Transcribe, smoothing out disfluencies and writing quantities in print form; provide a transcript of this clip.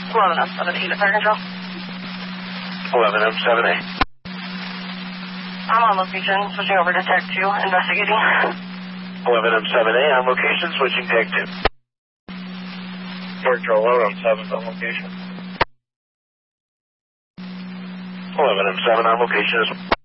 11M7A to fire control. 11M7A. I'm on location, switching over to Tech 2, investigating. 11M7A on location, switching Tech 2. Fire control, 11M7 on location. 11M7 on location as well.